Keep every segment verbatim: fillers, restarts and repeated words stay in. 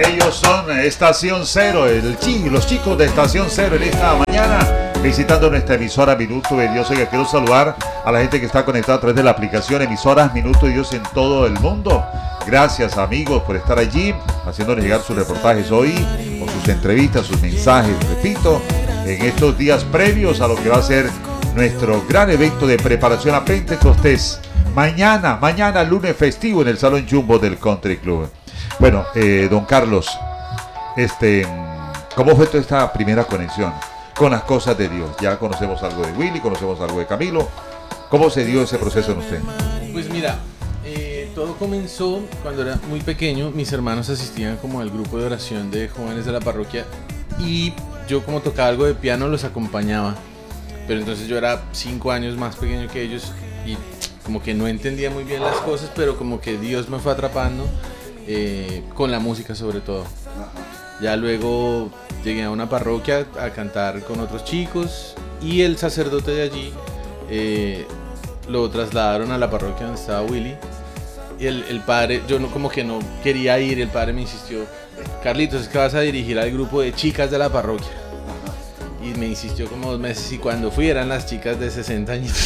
Ellos son Estación Cero, el chi, los chicos de Estación Cero en esta mañana visitando nuestra emisora Minuto de Dios. Oiga, quiero saludar a la gente que está conectada a través de la aplicación Emisoras Minuto de Dios en todo el mundo. Gracias, amigos, por estar allí haciéndonos llegar sus reportajes hoy, con sus entrevistas, sus mensajes, repito, en estos días previos a lo que va a ser nuestro gran evento de preparación a Pentecostés. Mañana, mañana lunes festivo en el Salón Jumbo del Country Club. Bueno, eh, don Carlos, este, ¿cómo fue toda esta primera conexión con las cosas de Dios? Ya conocemos algo de Willy, conocemos algo de Camilo. ¿Cómo se dio ese proceso en usted? Pues mira, eh, todo comenzó cuando era muy pequeño. Mis hermanos asistían como al grupo de oración de jóvenes de la parroquia y yo, como tocaba algo de piano, los acompañaba. Pero entonces yo era cinco años más pequeño que ellos y como que no entendía muy bien las cosas, pero como que Dios me fue atrapando. Eh, con la música sobre todo. Ya luego llegué a una parroquia a cantar con otros chicos y el sacerdote de allí eh, lo trasladaron a la parroquia donde estaba Willy. Y el, el padre, yo no, como que no quería ir, el padre me insistió: Carlitos, es que vas a dirigir al grupo de chicas de la parroquia. Y me insistió como dos meses y cuando fui eran las chicas de sesenta años.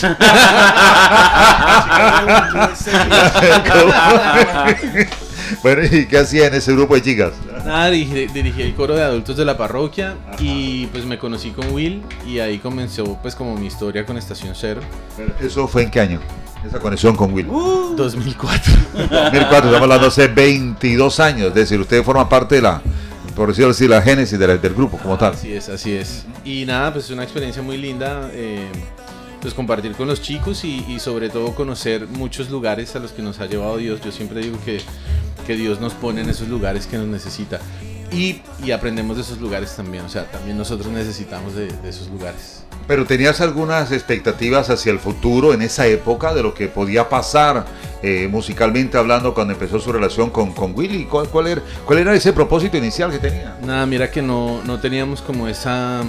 Bueno, ¿y qué hacía en ese grupo de chicas? Nada, dirigí, dirigí el coro de adultos de la parroquia. Ajá. Y pues me conocí con Will y ahí comenzó pues como mi historia con Estación Cero. ¿Eso fue en qué año? Esa conexión con Will. Uh, dos mil cuatro. dos mil cuatro, estamos hablando hace veintidós años. Es decir, usted forma parte de la, por decirlo así, la génesis de la, del grupo como tal. Así es, así es. Y nada, pues es una experiencia muy linda. Eh, pues compartir con los chicos y, y sobre todo conocer muchos lugares a los que nos ha llevado Dios. Yo siempre digo que que Dios nos pone en esos lugares que nos necesita y, y aprendemos de esos lugares también, o sea, también nosotros necesitamos de, de esos lugares. Pero ¿tenías algunas expectativas hacia el futuro en esa época de lo que podía pasar eh, musicalmente hablando cuando empezó su relación con, con Willy? ¿Cuál, cuál, era, ¿Cuál era ese propósito inicial que tenía? Nada, mira que no, no teníamos como esa...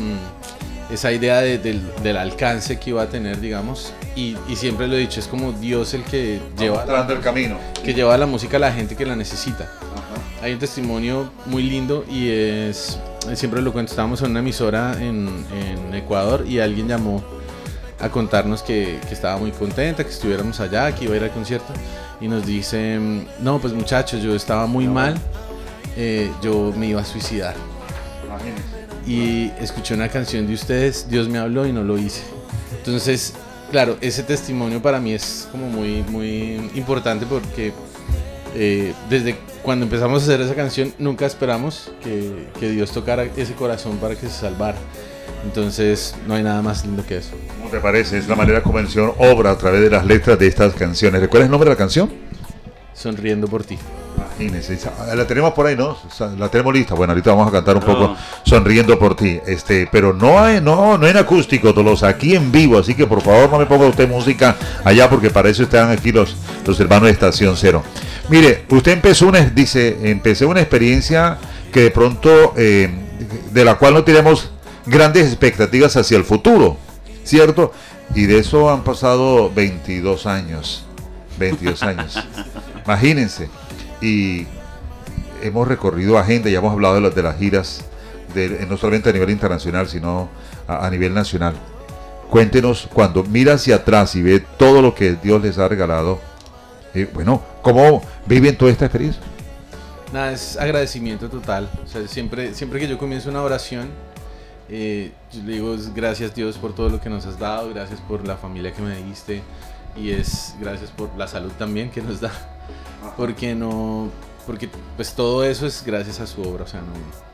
esa idea de, de, del alcance que iba a tener, digamos, y, y siempre lo he dicho, es como Dios el que lleva la, el camino, que lleva la música a la gente que la necesita. Ajá. Hay un testimonio muy lindo y es, siempre lo cuento, estábamos en una emisora en, en Ecuador y alguien llamó a contarnos que, que estaba muy contenta, que estuviéramos allá, que iba a ir al concierto y nos dice: no, pues muchachos, yo estaba muy no, mal, eh, yo me iba a suicidar. Imagínense. Y escuché una canción de ustedes, Dios me habló y no lo hice. Entonces, claro, ese testimonio para mí es como muy, muy importante porque eh, desde cuando empezamos a hacer esa canción nunca esperamos que, que Dios tocara ese corazón para que se salvara. Entonces, no hay nada más lindo que eso. ¿Cómo te parece? Es la manera como el Señor obra a través de las letras de estas canciones. ¿Recuerdas el nombre de la canción? Sonriendo por ti. Imagínense, la tenemos por ahí, ¿no? La tenemos lista. Bueno, ahorita vamos a cantar un no. poco Sonriendo por ti. Este, pero no hay, no, no en acústico, Tolosa, aquí en vivo. Así que por favor no me ponga usted música allá porque para eso están aquí los, los hermanos de Estación Cero. Mire, usted empezó una, dice, empecé una experiencia que de pronto, eh, de la cual no tenemos grandes expectativas hacia el futuro, ¿cierto? Y de eso han pasado veintidós años. veintidós años. Imagínense. Y hemos recorrido agenda, ya hemos hablado de las, de las giras, de, no solamente a nivel internacional, sino a, a nivel nacional. Cuéntenos, cuando mira hacia atrás y ve todo lo que Dios les ha regalado, eh, bueno, ¿cómo viven toda esta experiencia? Nada, es agradecimiento total. O sea, siempre, siempre que yo comienzo una oración, eh, yo le digo gracias Dios por todo lo que nos has dado, gracias por la familia que me diste y es gracias por la salud también que nos da. Porque no, porque pues todo eso es gracias a su obra, o sea, no.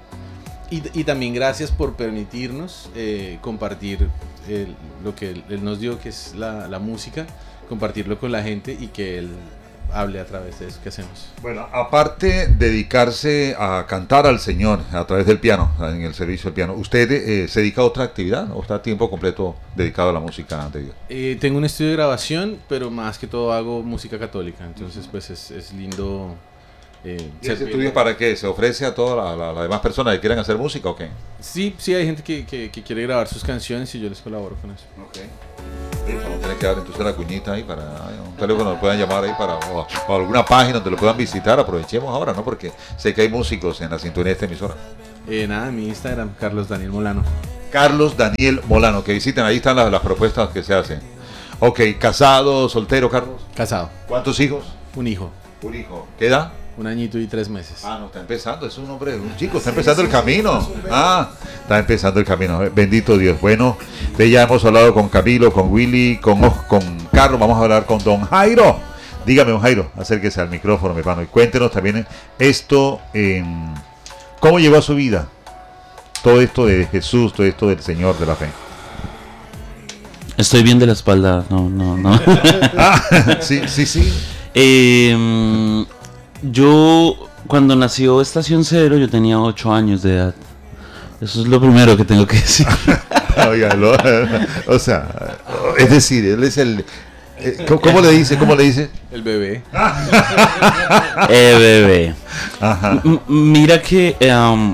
Y, y también gracias por permitirnos eh, compartir eh, lo que él, él nos dio, que es la, la música, compartirlo con la gente y que él hable a través de eso que hacemos. Bueno, aparte dedicarse a cantar al Señor a través del piano, en el servicio del piano, ¿usted eh, se dedica a otra actividad o está a tiempo completo dedicado a la música de Dios? Eh, tengo un estudio de grabación, pero más que todo hago música católica, entonces pues es, es lindo Eh, ¿Y ese estudio para qué? ¿Se ofrece a todas las la, la demás personas que quieran hacer música o qué? Sí, sí, hay gente que, que, que quiere grabar sus canciones y yo les colaboro con eso. Ok. Sí, vamos a tener que dar entonces la cuñita ahí para un teléfono, lo puedan llamar ahí para o, o alguna página donde lo puedan visitar. Aprovechemos ahora, ¿no? Porque sé que hay músicos en la sintonía de esta emisora. Eh, nada, en mi Instagram, Carlos Daniel Molano. Carlos Daniel Molano, que visiten, ahí están las, las propuestas que se hacen. Ok, casado, soltero, Carlos. Casado. ¿Cuántos hijos? Un hijo. Un hijo. ¿Qué edad? Un añito y tres meses. Ah, no, está empezando, es un hombre, un chico, está empezando el camino. Ah, está empezando el camino. Bendito Dios. Bueno, de ya hemos hablado con Camilo, con Willy, con, con Carlos, vamos a hablar con Don Jairo. Dígame, Don Jairo, acérquese al micrófono, mi hermano, y cuéntenos también esto, eh, ¿cómo llegó a su vida? Todo esto de Jesús, todo esto del Señor de la fe. Estoy bien de la espalda, no, no, no. Ah, sí, sí, sí. Eh, yo, cuando nació Estación Cero, yo tenía ocho años de edad. Eso es lo primero que tengo que decir. Oiga, lo, o sea, es decir, él es el... ¿Cómo, cómo le dice? ¿Cómo le dice? El bebé. Eh, bebé. Ajá. M- mira que um,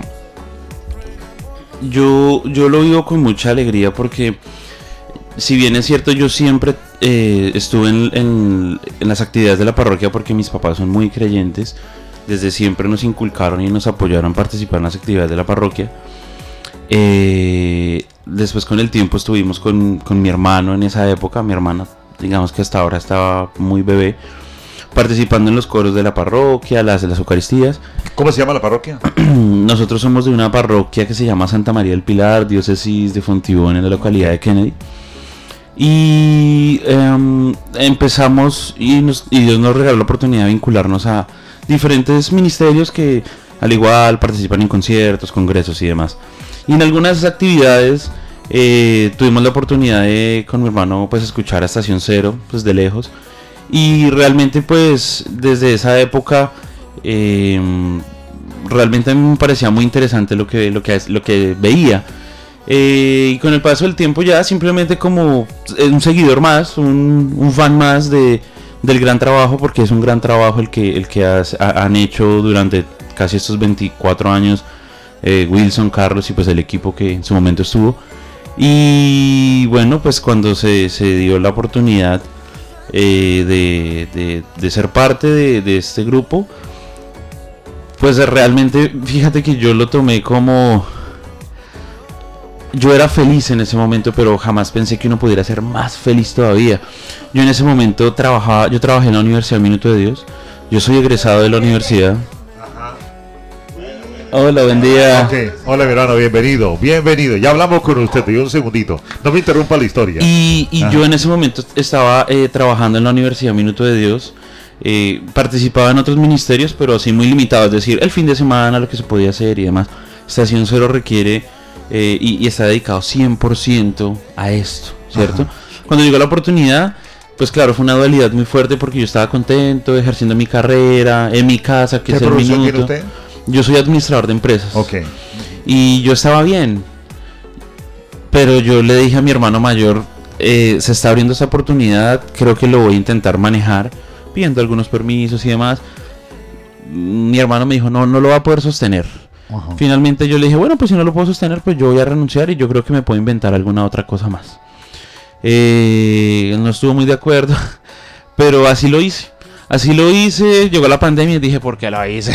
yo, yo lo vivo con mucha alegría porque, si bien es cierto, yo siempre eh, estuve en, en, en las actividades de la parroquia porque mis papás son muy creyentes. Desde siempre nos inculcaron y nos apoyaron a participar en las actividades de la parroquia. Eh, después, con el tiempo, estuvimos con, con mi hermano en esa época. Mi hermana, digamos que hasta ahora estaba muy bebé, participando en los coros de la parroquia, las de las Eucaristías. ¿Cómo se llama la parroquia? Nosotros somos de una parroquia que se llama Santa María del Pilar, diócesis de Fontibón, en la localidad de Kennedy. Y eh, empezamos y, nos, y Dios nos regaló la oportunidad de vincularnos a diferentes ministerios que al igual participan en conciertos, congresos y demás. Y en algunas de esas actividades eh, tuvimos la oportunidad de, con mi hermano, pues escuchar a Estación Cero, pues de lejos. Y realmente, pues desde esa época eh, realmente me parecía muy interesante lo que, lo que, lo que veía. Eh, y con el paso del tiempo ya simplemente como un seguidor más, un, un fan más de, del gran trabajo, porque es un gran trabajo el que, el que has, ha, han hecho durante casi estos veinticuatro años eh, Wilson, Carlos y pues el equipo que en su momento estuvo. Y bueno, pues cuando se, se dio la oportunidad eh, de, de, de ser parte de, de este grupo, pues realmente fíjate que yo lo tomé como... Yo era feliz en ese momento, pero jamás pensé que uno pudiera ser más feliz todavía. Yo en ese momento trabajaba, yo trabajé en la Universidad Minuto de Dios. Yo soy egresado de la universidad. Hola, buen día. Okay. Hola, mi hermano, bienvenido, bienvenido. Ya hablamos con usted, te dio un segundito. No me interrumpa la historia. Y, y yo en ese momento estaba eh, trabajando en la Universidad Minuto de Dios. Eh, participaba en otros ministerios, pero así muy limitados. Es decir, el fin de semana, lo que se podía hacer y demás. Estación Cero requiere... Eh, y, y está dedicado cien por ciento a esto, ¿cierto? Ajá. Cuando llegó la oportunidad, pues claro, fue una dualidad muy fuerte porque yo estaba contento ejerciendo mi carrera en mi casa, que es el minuto. ¿Tiene usted? Yo soy administrador de empresas. Okay. Y yo estaba bien, pero yo le dije a mi hermano mayor, eh, se está abriendo esta oportunidad, creo que lo voy a intentar manejar, pidiendo algunos permisos y demás. Mi hermano me dijo, no, no lo va a poder sostener. Uh-huh. Finalmente yo le dije, bueno, pues si no lo puedo sostener, pues yo voy a renunciar y yo creo que me puedo inventar alguna otra cosa más. Eh, no estuvo muy de acuerdo, pero así lo hice. Así lo hice, llegó la pandemia y dije, ¿por qué lo hice?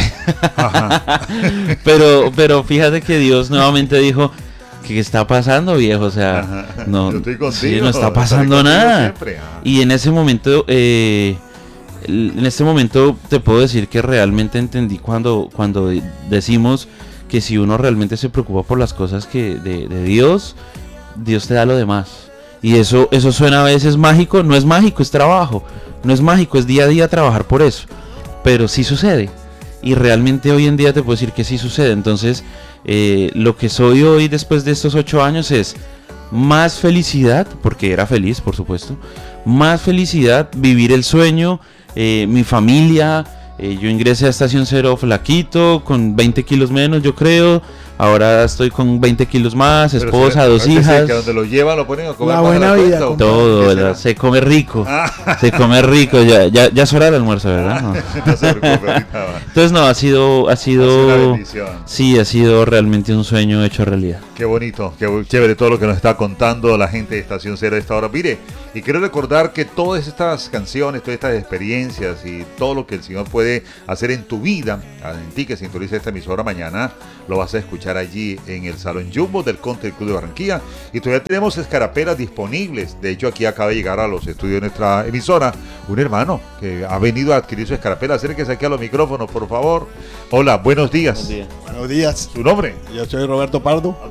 pero, pero fíjate que Dios nuevamente dijo, ¿qué está pasando, viejo? O sea, no, sí, no está pasando nada. Y en ese momento... Eh, En este momento te puedo decir que realmente entendí cuando, cuando decimos que si uno realmente se preocupa por las cosas que de, de Dios, Dios te da lo demás. Y eso, eso suena a veces mágico, no es mágico, es trabajo. No es mágico, es día a día trabajar por eso. Pero sí sucede. Y realmente hoy en día te puedo decir que sí sucede. Entonces, eh, lo que soy hoy después de estos ocho años es más felicidad, porque era feliz, por supuesto. Más felicidad, vivir el sueño. Eh, mi familia, Eh, yo ingresé a Estación Cero flaquito, con veinte kilos menos, yo creo. Ahora estoy con veinte kilos más, Pero esposa, se- dos parece hijas. Que donde lo llevan lo ponen a comer La más de buena cuenta, vida, ¿o compadre. Todo, qué ¿verdad? será? Se come rico. Ah. Se come rico. Ya, ya, ya es hora del almuerzo, ¿verdad? No. No se preocupe, ahorita va. Entonces, no, ha sido, ha Ha sido sido, una bendición. sí, ha sido realmente un sueño hecho realidad. Qué bonito, qué bu- chévere todo lo que nos está contando la gente de Estación Cero a esta hora. Mire, y quiero recordar que todas estas canciones, todas estas experiencias y todo lo que el Señor puede hacer en tu vida, en ti que sintoniza esta emisora mañana, lo vas a escuchar allí en el Salón Jumbo del Country Club de Barranquilla. Y todavía tenemos escarapelas disponibles. De hecho, aquí acaba de llegar a los estudios de nuestra emisora un hermano que ha venido a adquirir su escarapela. Acérquese aquí a los micrófonos, por favor. Hola, buenos días. Buenos días, ¿Su nombre? yo soy Roberto Pardo.